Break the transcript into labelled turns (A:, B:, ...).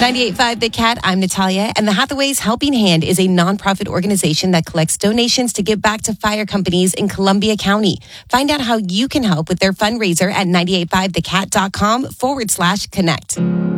A: 98.5 The Cat, I'm Natalia, and the Hathaway's Helping Hand is a nonprofit organization that collects donations to give back to fire companies in Columbia County. Find out how you can help with their fundraiser at 985thecat.com/connect.